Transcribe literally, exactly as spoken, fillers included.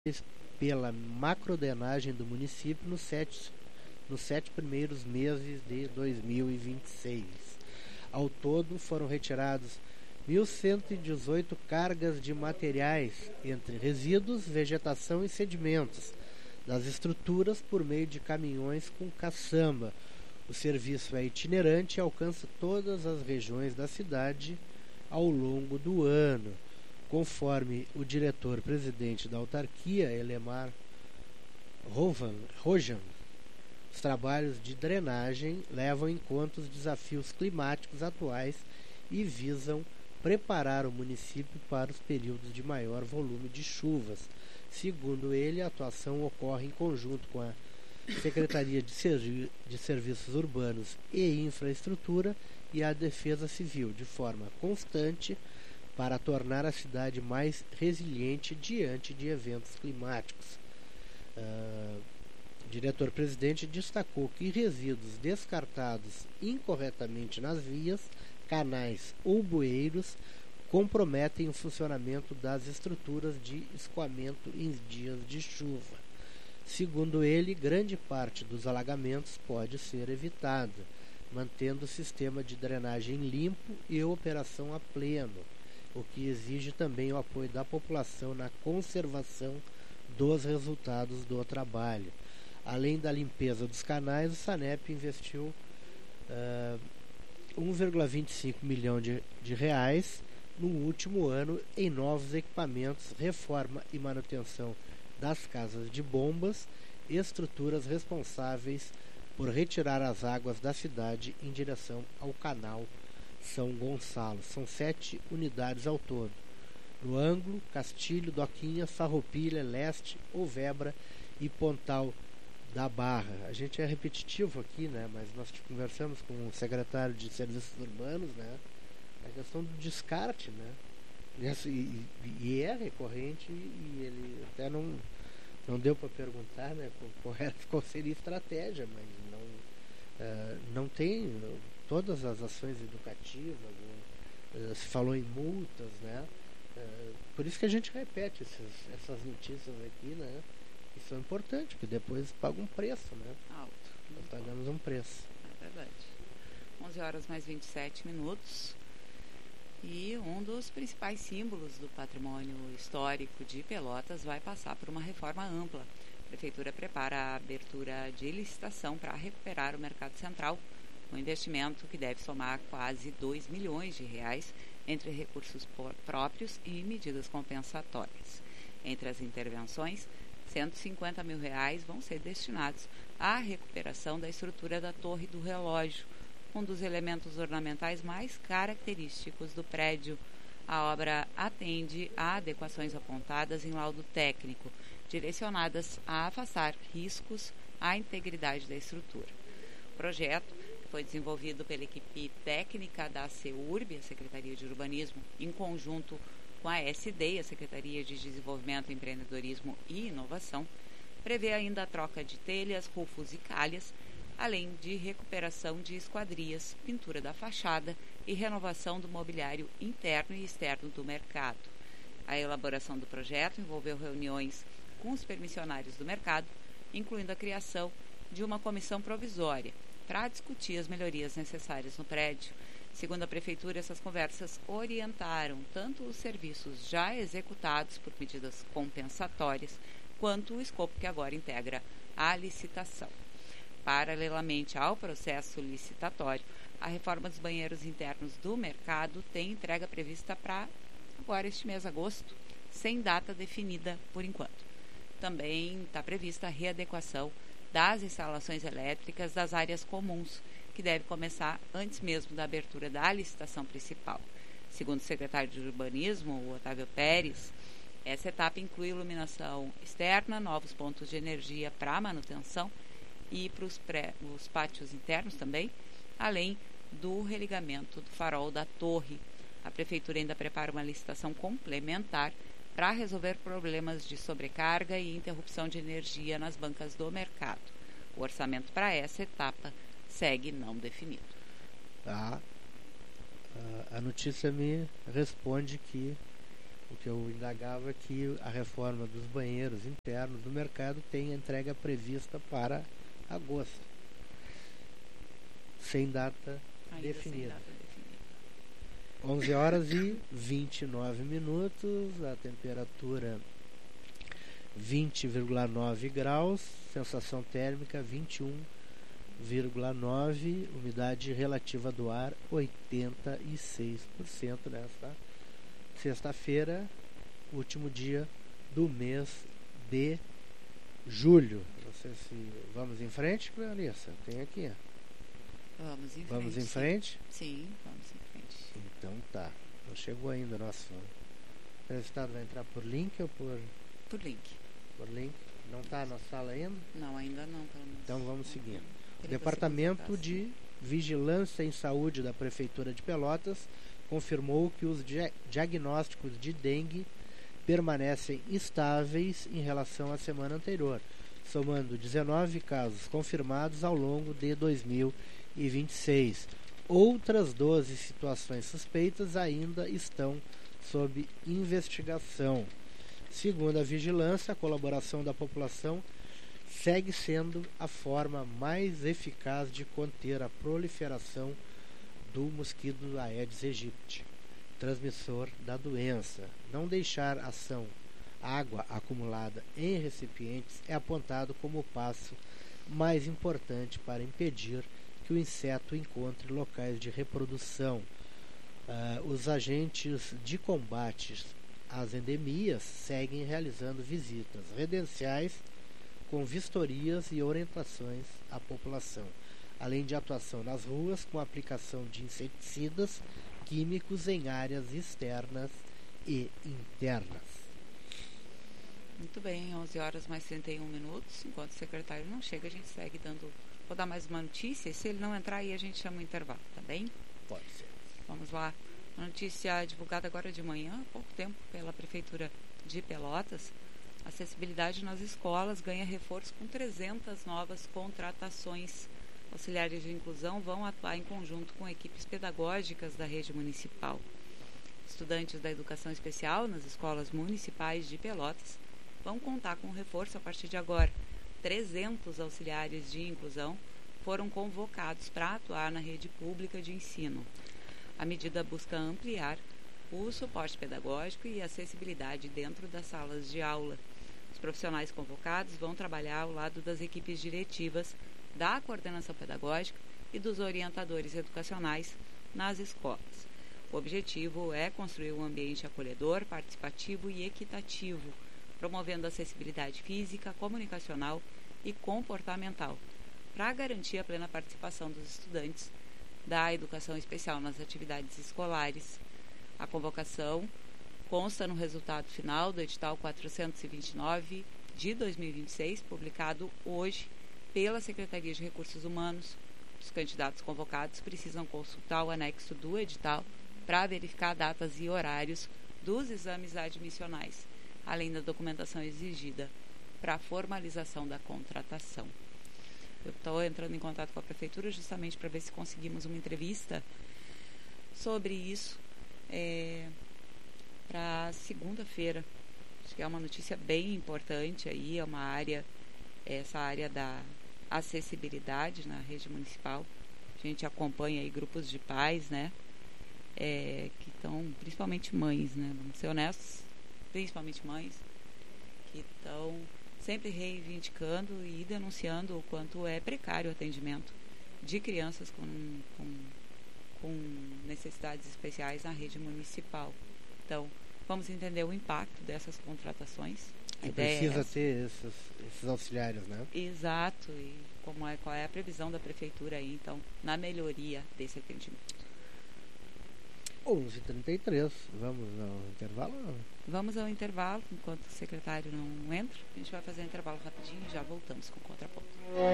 pela macrodrenagem do município nos sete, nos sete primeiros meses de dois mil e vinte e seis. Ao todo, foram retirados mil cento e dezoito cargas de materiais, entre resíduos, vegetação e sedimentos, das estruturas por meio de caminhões com caçamba. O serviço é itinerante e alcança todas as regiões da cidade ao longo do ano. Conforme o diretor-presidente da autarquia, Elemar Rojan, os trabalhos de drenagem levam em conta os desafios climáticos atuais e visam preparar o município para os períodos de maior volume de chuvas. Segundo ele, a atuação ocorre em conjunto com a Secretaria de, Servi- de Serviços Urbanos e Infraestrutura e a Defesa Civil, de forma constante, para tornar a cidade mais resiliente diante de eventos climáticos. Uh, o diretor-presidente destacou que resíduos descartados incorretamente nas vias, canais ou bueiros comprometem o funcionamento das estruturas de escoamento em dias de chuva. Segundo ele, grande parte dos alagamentos pode ser evitada, mantendo o sistema de drenagem limpo e operação a pleno, o que exige também o apoio da população na conservação dos resultados do trabalho. Além da limpeza dos canais, o SANEP investiu uh, um vírgula vinte e cinco milhão de, de reais no último ano em novos equipamentos, reforma e manutenção das casas de bombas e estruturas responsáveis por retirar as águas da cidade em direção ao canal São Gonçalo. São sete unidades ao todo: no Ângulo, Castilho, Doquinha, Farroupilha, Leste, Ovebra e Pontal da Barra. A gente é repetitivo aqui, né? Mas nós conversamos com o secretário de Serviços Urbanos, né? A questão do descarte, né? E, e, e é recorrente, e ele até não, não deu para perguntar, né? Qual, qual seria a estratégia, mas não, uh, não tem todas as ações educativas, uh, se falou em multas, né? Uh, por isso que a gente repete esses, essas notícias aqui, né? Que são importantes, porque depois pagam um preço, né? Alto. Nós pagamos um preço. É verdade. onze horas mais vinte e sete minutos. E um dos principais símbolos do patrimônio histórico de Pelotas vai passar por uma reforma ampla. A Prefeitura prepara a abertura de licitação para recuperar o Mercado Central, um investimento que deve somar quase dois milhões de reais entre recursos próprios e medidas compensatórias. Entre as intervenções, cento e cinquenta mil reais vão ser destinados à recuperação da estrutura da Torre do Relógio, um dos elementos ornamentais mais característicos do prédio. A obra atende a adequações apontadas em laudo técnico, direcionadas a afastar riscos à integridade da estrutura. O projeto foi desenvolvido pela equipe técnica da CEURB, a Secretaria de Urbanismo, em conjunto com a S D, a Secretaria de Desenvolvimento, Empreendedorismo e Inovação. Prevê ainda a troca de telhas, rufos e calhas, além de recuperação de esquadrias, pintura da fachada e renovação do mobiliário interno e externo do mercado. A elaboração do projeto envolveu reuniões com os permissionários do mercado, incluindo a criação de uma comissão provisória para discutir as melhorias necessárias no prédio. Segundo a Prefeitura, essas conversas orientaram tanto os serviços já executados por medidas compensatórias, quanto o escopo que agora integra a licitação. Paralelamente ao processo licitatório, a reforma dos banheiros internos do mercado tem entrega prevista para agora este mês, agosto, sem data definida por enquanto. Também está prevista a readequação das instalações elétricas das áreas comuns, que deve começar antes mesmo da abertura da licitação principal. Segundo o secretário de Urbanismo, o Otávio Pérez, essa etapa inclui iluminação externa, novos pontos de energia para manutenção e para os, pré, os pátios internos também, além do religamento do farol da torre. A Prefeitura ainda prepara uma licitação complementar para resolver problemas de sobrecarga e interrupção de energia nas bancas do mercado. O orçamento para essa etapa segue não definido. Tá. A notícia me responde que O que eu indagava é que a reforma dos banheiros internos do mercado tem entrega prevista para agosto, sem data Ainda definida. sem data definida. onze horas e vinte e nove minutos, a temperatura vinte vírgula nove graus, sensação térmica vinte e um vírgula nove, umidade relativa do ar oitenta e seis por cento nesta sexta-feira, último dia do mês de julho. Não sei se vamos em frente, Clarissa? Tem aqui. Vamos em Vamos frente. em frente? Sim, vamos em frente. Então tá. Não chegou ainda o nosso. O resultado vai entrar por link ou por. Por link. Por link? Não está na sala ainda? Não, ainda não. Pelo menos. Então vamos seguindo. O Queria Departamento você de Vigilância em Saúde da Prefeitura de Pelotas confirmou que os dia- diagnósticos de dengue permanecem estáveis em relação à semana anterior, somando dezenove casos confirmados ao longo de dois mil e vinte e seis. Outras doze situações suspeitas ainda estão sob investigação. Segundo a vigilância, a colaboração da população segue sendo a forma mais eficaz de conter a proliferação do mosquito Aedes aegypti, transmissor da doença. Não deixar ação água acumulada em recipientes é apontado como o passo mais importante para impedir que o inseto encontre locais de reprodução. Uh, os agentes de combate às endemias seguem realizando visitas residenciais com vistorias e orientações à população, além de atuação nas ruas com aplicação de inseticidas químicos em áreas externas e internas. Muito bem, onze horas mais trinta e um minutos. Enquanto o secretário não chega, a gente segue dando... Vou dar mais uma notícia e se ele não entrar aí a gente chama o intervalo, tá bem? Pode ser. Vamos lá. Uma notícia divulgada agora de manhã, há pouco tempo, pela Prefeitura de Pelotas. Acessibilidade nas escolas ganha reforço com trezentas novas contratações. Auxiliares de inclusão vão atuar em conjunto com equipes pedagógicas da rede municipal. Estudantes da educação especial nas escolas municipais de Pelotas vão contar com reforço a partir de agora. trezentos auxiliares de inclusão foram convocados para atuar na rede pública de ensino. A medida busca ampliar o suporte pedagógico e acessibilidade dentro das salas de aula. Os profissionais convocados vão trabalhar ao lado das equipes diretivas, da coordenação pedagógica e dos orientadores educacionais nas escolas. O objetivo é construir um ambiente acolhedor, participativo e equitativo, promovendo a acessibilidade física, comunicacional e comportamental, para garantir a plena participação dos estudantes da educação especial nas atividades escolares. A convocação consta no resultado final do edital quatrocentos e vinte e nove de dois mil e vinte e seis, publicado hoje pela Secretaria de Recursos Humanos. Os candidatos convocados precisam consultar o anexo do edital para verificar datas e horários dos exames admissionais, além da documentação exigida para a formalização da contratação. Eu estou entrando em contato com a Prefeitura justamente para ver se conseguimos uma entrevista sobre isso é, para segunda-feira. Acho que é uma notícia bem importante aí, é uma área, essa área da acessibilidade na rede municipal. A gente acompanha aí grupos de pais, né, é, que estão, principalmente mães, né, vamos ser honestos, principalmente mães, que estão sempre reivindicando e denunciando o quanto é precário o atendimento de crianças com, com, com necessidades especiais na rede municipal. Então, vamos entender o impacto dessas contratações. A e precisa é ter esses, esses auxiliares, né? Exato, e como é, qual é a previsão da Prefeitura aí, então, na melhoria desse atendimento. onze e trinta e três, vamos ao intervalo? Vamos ao intervalo, enquanto o secretário não entra. A gente vai fazer um intervalo rapidinho e já voltamos com o contraponto.